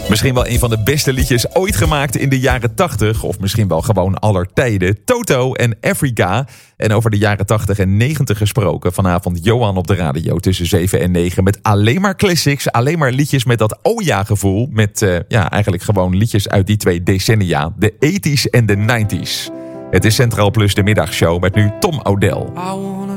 Misschien wel een van de beste liedjes ooit gemaakt in de jaren 80. Of misschien wel gewoon aller tijden. Toto en Africa. En over de jaren 80 en 90 gesproken. Vanavond Johan op de radio tussen 7 en 9. Met alleen maar classics. Alleen maar liedjes met dat oh ja gevoel. Met eigenlijk gewoon liedjes uit die 2 decennia. De 80s en de 90s. Het is Centraal Plus de middagshow met nu Tom O'Dell.